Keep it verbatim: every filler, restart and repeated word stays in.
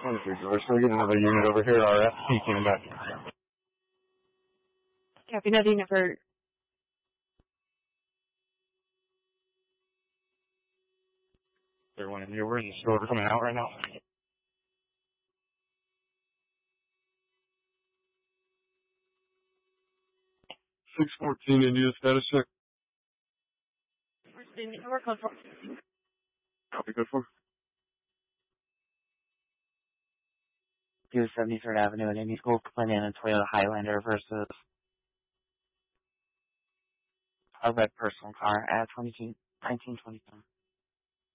We're still getting another unit over here. R F P came back. Copy, another unit for... Everyone in here, we're in the store. We're coming out right now. six fourteen India status check. We're close for... Copy, good for. two seventy-third Avenue and Indy School, complaining on a Toyota Highlander versus a red personal car at twenty-two nineteen twenty-seven.